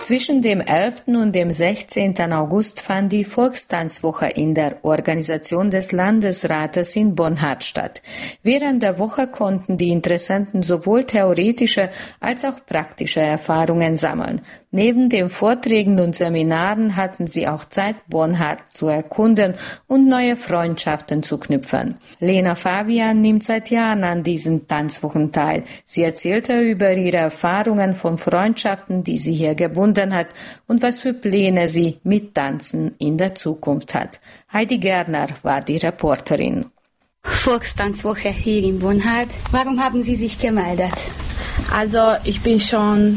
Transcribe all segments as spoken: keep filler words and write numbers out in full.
Zwischen dem elften und dem sechzehnten August fand die Volkstanzwoche in der Organisation des Landesrates in Bonn-Hart statt. Während der Woche konnten die Interessenten sowohl theoretische als auch praktische Erfahrungen sammeln. Neben den Vorträgen und Seminaren hatten sie auch Zeit, Bonn-Hart zu erkunden und neue Freundschaften zu knüpfen. Lena Fabian nimmt seit Jahren an diesen Tanzwochen teil. Sie erzählte über ihre Erfahrungen von Freundschaften, die sie hier gebunden hat und was für Pläne sie mit Tanzen in der Zukunft hat. Heidi Gerner war die Reporterin. Volkstanzwoche hier in Bonn-Hart. Warum haben Sie sich gemeldet? Also ich bin schon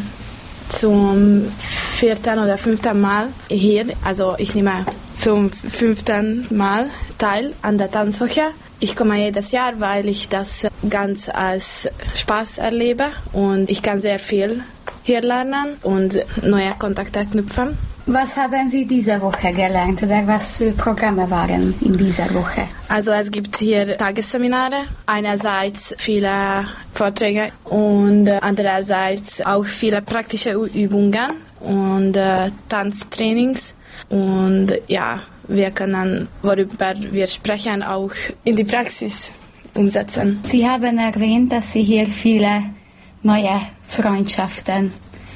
zum vierten oder fünften Mal hier. Also ich nehme zum fünften Mal teil an der Tanzwoche. Ich komme jedes Jahr, weil ich das ganz als Spaß erlebe und ich kann sehr viel hier lernen und neue Kontakte knüpfen. Was haben Sie diese Woche gelernt oder was für Programme waren in dieser Woche? Also es gibt hier Tagesseminare, einerseits viele Vorträge und andererseits auch viele praktische Übungen und äh, Tanztrainings und ja, wir können, worüber wir sprechen, auch in die Praxis umsetzen. Sie haben erwähnt, dass Sie hier viele neue Freundschaften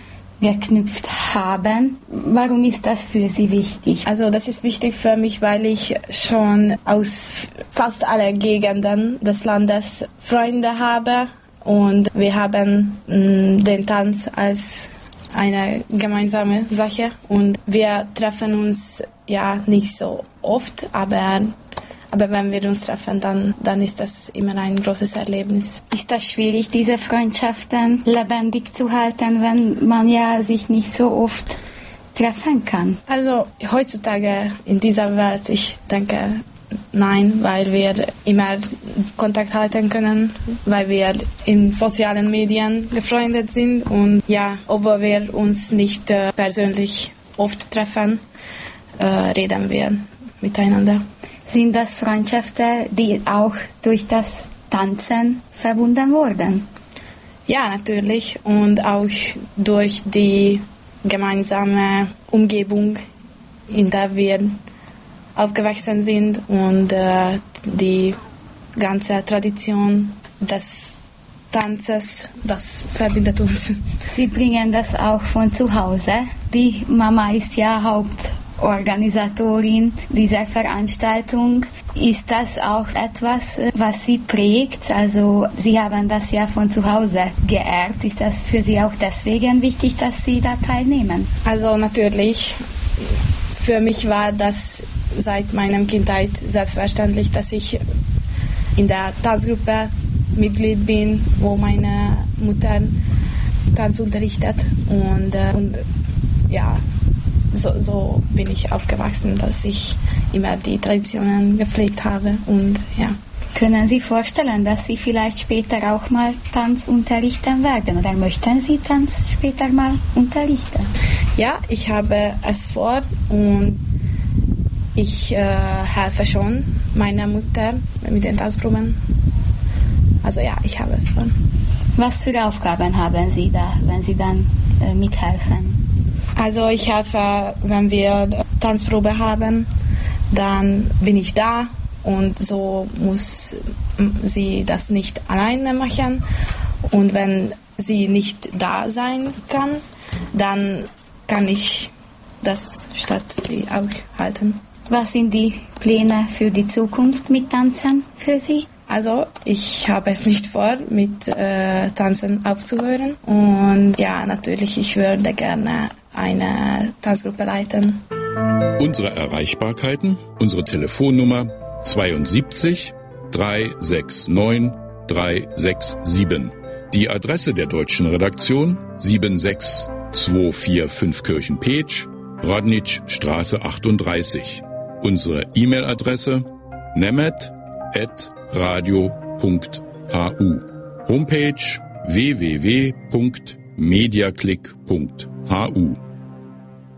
geknüpft haben. Warum ist das für Sie wichtig? Also das ist wichtig für mich, weil ich schon aus fast allen Gegenden des Landes Freunde habe und wir haben mh, den Tanz als eine gemeinsame Sache und wir treffen uns ja nicht so oft, aber Aber wenn wir uns treffen, dann, dann ist das immer ein großes Erlebnis. Ist das schwierig, diese Freundschaften lebendig zu halten, wenn man ja sich nicht so oft treffen kann? Also heutzutage in dieser Welt, ich denke, nein, weil wir immer Kontakt halten können, weil wir in sozialen Medien befreundet sind und ja, obwohl wir uns nicht äh, persönlich oft treffen, äh, reden wir miteinander. Sind das Freundschaften, die auch durch das Tanzen verbunden wurden? Ja, natürlich. Und auch durch die gemeinsame Umgebung, in der wir aufgewachsen sind und äh, die ganze Tradition des Tanzes, das verbindet uns. Sie bringen das auch von zu Hause. Die Mama ist ja Haupt Organisatorin dieser Veranstaltung. Ist das auch etwas, was Sie prägt? Also Sie haben das ja von zu Hause geerbt. Ist das für Sie auch deswegen wichtig, dass Sie da teilnehmen? Also natürlich. Für mich war das seit meiner Kindheit selbstverständlich, dass ich in der Tanzgruppe Mitglied bin, wo meine Mutter Tanz unterrichtet. Und, und ja, So, so bin ich aufgewachsen, dass ich immer die Traditionen gepflegt habe und ja. Können Sie vorstellen, dass Sie vielleicht später auch mal Tanz unterrichten werden oder möchten Sie Tanz später mal unterrichten? Ja, ich habe es vor und ich äh, helfe schon meiner Mutter mit den Tanzproben. Also ja, ich habe es vor. Was für Aufgaben haben Sie da, wenn Sie dann äh, mithelfen? Also ich helfe, wenn wir Tanzprobe haben, dann bin ich da und so muss sie das nicht alleine machen. Und wenn sie nicht da sein kann, dann kann ich das statt sie auch halten. Was sind die Pläne für die Zukunft mit Tanzen für Sie? Also ich habe es nicht vor, mit äh, Tanzen aufzuhören. Und ja, natürlich, ich würde gerne eine Tanzgruppe leiten. Unsere Erreichbarkeiten, unsere Telefonnummer zweiundsiebzig dreihundertneunundsechzig dreihundertsiebenundsechzig. Die Adresse der deutschen Redaktion sieben sechs zwei vier fünf Kirchen-Petsch, Radnitzstraße achtunddreißig. Unsere E-Mail-Adresse nemet at radio punkt hu. Homepage w w w punkt mediaclick punkt hu.